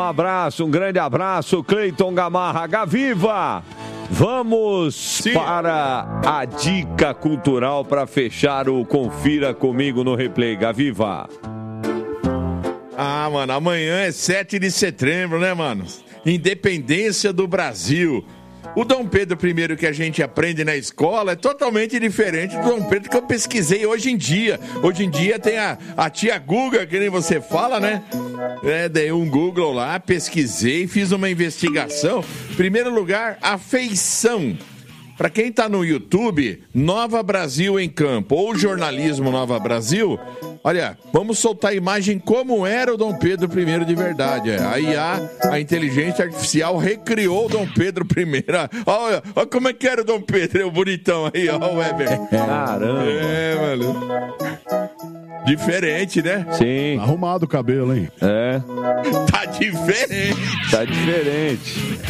abraço, um grande abraço, Cleiton Gamarra. Gaviva, vamos para a dica cultural para fechar o Confira Comigo no Replay. Gaviva. Mano, amanhã é 7 de setembro, né, mano? Independência do Brasil. O Dom Pedro I que a gente aprende na escola é totalmente diferente do Dom Pedro que eu pesquisei hoje em dia. Hoje em dia tem a tia Guga, que nem você fala, né? Dei um Google lá, pesquisei, fiz uma investigação. Primeiro lugar, a feição. Para quem tá no YouTube, Nova Brasil em Campo ou Jornalismo Nova Brasil, olha, vamos soltar a imagem como era o Dom Pedro I de verdade. A IA, a inteligência artificial, recriou o Dom Pedro I. Olha como é que era o Dom Pedro, o bonitão aí, ó, o Weber. Caramba. Mano. Diferente, né? Sim. Arrumado o cabelo, hein? Tá diferente. Tá diferente.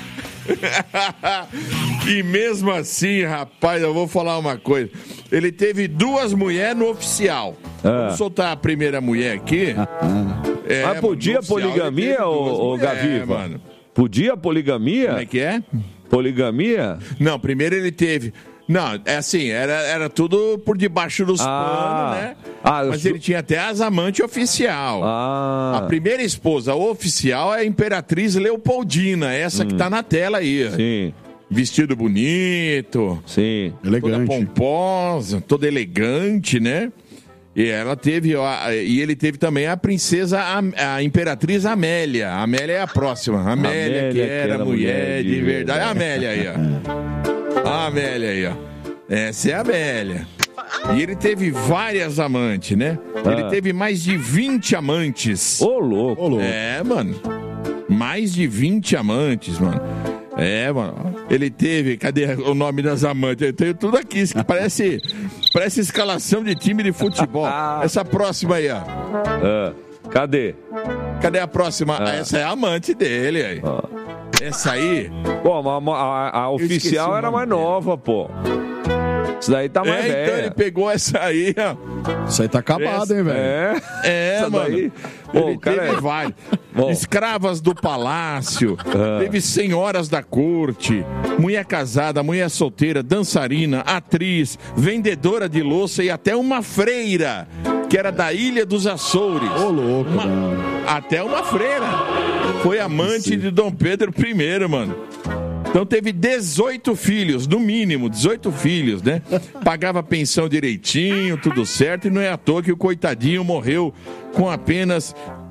E mesmo assim, rapaz, eu vou falar uma coisa. Ele teve 2 mulheres no oficial. Vamos soltar a primeira mulher aqui. Mas podia poligamia, ô Gaviva? Mano. Podia poligamia? Como é que é? Poligamia? Não, primeiro ele teve... Não, é assim, era tudo por debaixo dos panos, né? Mas ele tinha até as amantes oficial. A primeira esposa oficial é a Imperatriz Leopoldina, essa que tá na tela aí. Sim. Vestido bonito. Sim. Elegante. Toda pomposa, toda elegante, né? E ela teve, e ele teve também a princesa, a Imperatriz Amélia. A Amélia é a próxima. Amélia que era mulher de verdade. A Amélia aí, ó. A Amélia aí, ó. Essa é a Amélia. E ele teve várias amantes, né? Ele teve mais de 20 amantes. Ô, louco. Mano. Mais de 20 amantes, mano. Mano. Ele teve... Cadê o nome das amantes? Eu tenho tudo aqui. Isso que parece escalação de time de futebol. Essa próxima aí, ó. Cadê? Cadê a próxima? Essa é a amante dele aí. Essa aí... Pô, a oficial era mais nova, pô. Isso daí tá mais velha. Então ele pegou essa aí, ó. Isso aí tá acabado, hein, velho? Mano. Daí... Ele teve vários. Escravas do palácio, teve senhoras da corte, mulher casada, mulher solteira, dançarina, atriz, vendedora de louça e até uma freira, que era da Ilha dos Açores. Ô, louco, até uma freira. Foi amante de Dom Pedro I, mano. Então teve 18 filhos, no mínimo, 18 filhos, né? Pagava pensão direitinho, tudo certo, e não é à toa que o coitadinho morreu com apenas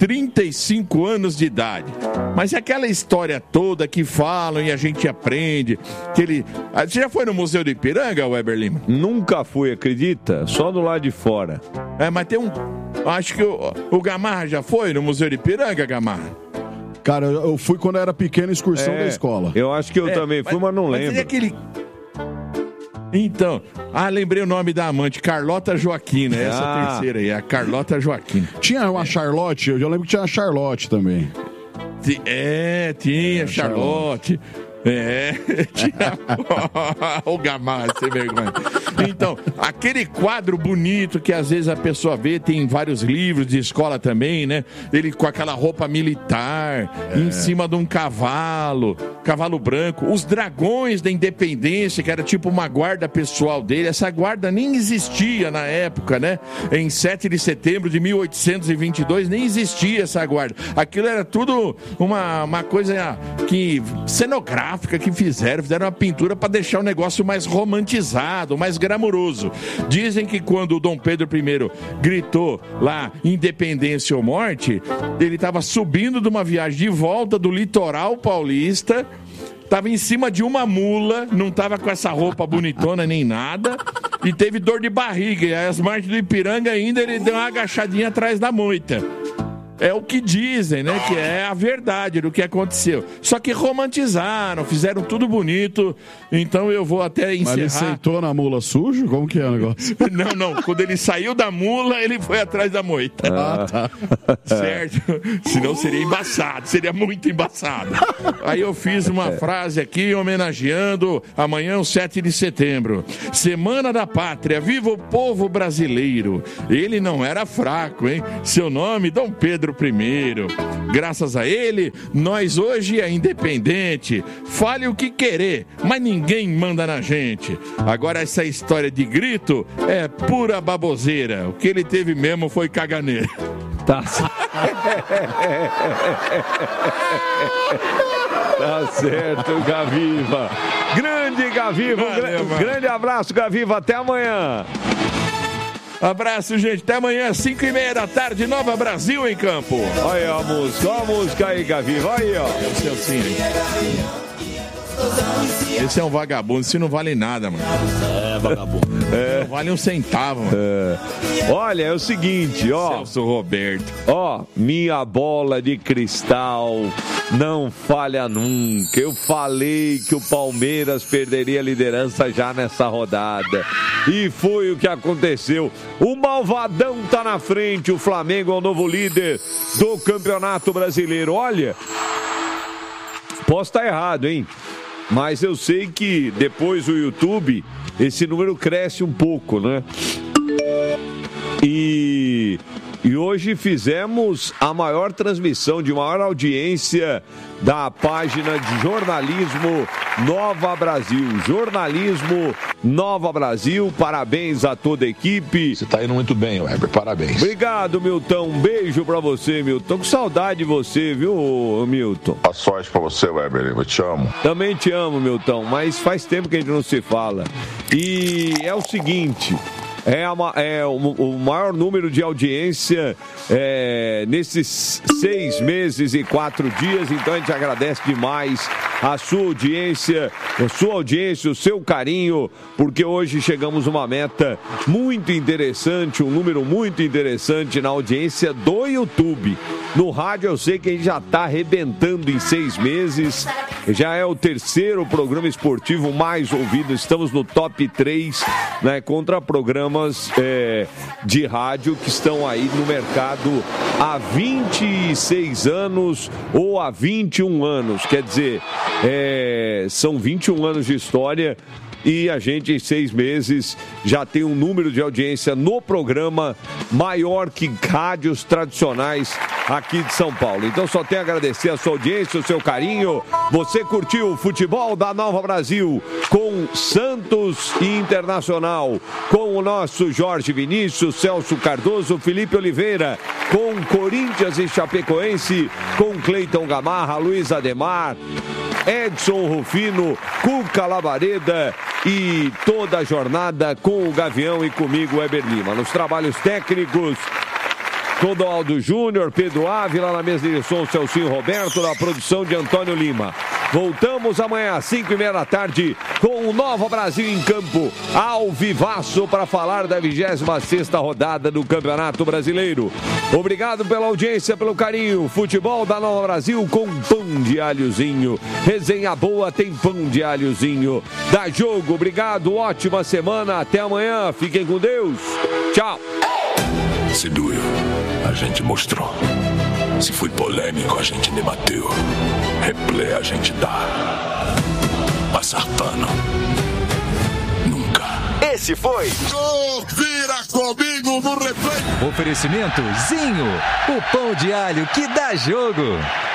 35 anos de idade. Mas é aquela história toda que falam e a gente aprende, que ele... Você já foi no Museu do Ipiranga, Weber Lima? Nunca fui, acredita? Só do lado de fora. Mas tem um... Acho que o Gamarra já foi no Museu do Ipiranga, Gamarra? Cara, eu fui quando eu era pequeno, excursão da escola. Eu acho que eu também fui, mas não lembro. Aquele... Então, lembrei o nome da amante, Carlota Joaquina, essa terceira aí, a Carlota Joaquina. Tinha uma Charlotte, eu lembro que tinha a Charlotte também. Tinha Charlotte. Tinha... O Gamarra, sem vergonha. Então, aquele quadro bonito que às vezes a pessoa vê, tem vários livros de escola também, né? Ele com aquela roupa militar, em cima de um cavalo branco. Os dragões da independência, que era tipo uma guarda pessoal dele. Essa guarda nem existia na época, né? Em 7 de setembro de 1822, nem existia essa guarda. Aquilo era tudo uma coisa cenográfica que fizeram uma pintura para deixar o negócio mais romantizado, mais glamouroso. Dizem que quando o Dom Pedro I gritou lá independência ou morte, ele estava subindo de uma viagem de volta do litoral paulista, estava em cima de uma mula, não estava com essa roupa bonitona nem nada, e teve dor de barriga. E as margens do Ipiranga ainda ele deu uma agachadinha atrás da moita. É o que dizem, né? Que é a verdade do que aconteceu. Só que romantizaram, fizeram tudo bonito. Então eu vou até encerrar. Mas ele sentou na mula sujo? Como que é o negócio? Não. Quando ele saiu da mula, ele foi atrás da moita. Tá. Certo? Senão seria embaçado. Seria muito embaçado. Aí eu fiz uma frase aqui homenageando amanhã, o 7 de setembro. Semana da Pátria. Viva o povo brasileiro. Ele não era fraco, hein? Seu nome, Dom Pedro Pedro I. Graças a ele, nós hoje é independente. Fale o que querer, mas ninguém manda na gente. Agora essa história de grito é pura baboseira. O que ele teve mesmo foi caganeira. Tá certo, Gaviva. Grande Gaviva. Grande abraço, Gaviva. Até amanhã. Abraço, gente. Até amanhã, 5h30 da tarde, Nova Brasil em campo. Olha a música aí, Gaviva. Olha aí, ó. Esse é um vagabundo, isso não vale nada, mano. É, vagabundo. Não vale um centavo, mano. Olha, é o seguinte, ó. Celso Roberto. Ó, minha bola de cristal não falha nunca. Eu falei que o Palmeiras perderia a liderança já nessa rodada. E foi o que aconteceu. O Malvadão tá na frente. O Flamengo é o novo líder do Campeonato Brasileiro. Olha, posso estar errado, hein? Mas eu sei que depois do YouTube, esse número cresce um pouco, né? E hoje fizemos a maior transmissão de maior audiência da página de jornalismo Nova Brasil. Jornalismo Nova Brasil, parabéns a toda a equipe. Você tá indo muito bem, Weber, parabéns. Obrigado, Milton. Um beijo pra você, Milton. Tô com saudade de você, viu, Milton? Boa sorte pra você, Weber, eu te amo. Também te amo, Milton, mas faz tempo que a gente não se fala. E é o seguinte... o maior número de audiência nesses 6 meses e 4 dias, então a gente agradece demais a sua audiência, o seu carinho, porque hoje chegamos a uma meta muito interessante, um número muito interessante na audiência do YouTube. No rádio eu sei que a gente já está arrebentando em 6 meses, já é o 3º programa esportivo mais ouvido, estamos no top 3, né, contra programas de rádio que estão aí no mercado há 26 anos ou há 21 anos, quer dizer, são 21 anos de história. E a gente, em 6 meses, já tem um número de audiência no programa maior que rádios tradicionais aqui de São Paulo. Então, só tenho a agradecer a sua audiência, o seu carinho. Você curtiu o futebol da Nova Brasil com Santos e Internacional, com o nosso Jorge Vinícius, Celso Cardoso, Felipe Oliveira, com Corinthians e Chapecoense, com Cleiton Gamarra, Luiz Ademar, Edson Rufino, Cuca Labareda e toda a jornada com o Gavião e comigo, Weber Lima. Nos trabalhos técnicos, Clodoaldo Júnior, Pedro Ávila, na mesa de som, Celcinho Roberto, na produção de Antônio Lima. Voltamos amanhã às 5h30 da tarde com o Nova Brasil em campo, ao vivaço, para falar da 26ª rodada do Campeonato Brasileiro. Obrigado pela audiência, pelo carinho. Futebol da Nova Brasil com pão de alhozinho. Resenha boa tem pão de alhozinho. Dá jogo, obrigado, ótima semana. Até amanhã, fiquem com Deus. Tchau. Se doeu, a gente mostrou. Se foi polêmico, a gente debateu. Replay a gente dá. Passar pano. Nunca. Esse foi Vira comigo no replay. Oferecimento Zinho, o pão de alho que dá jogo.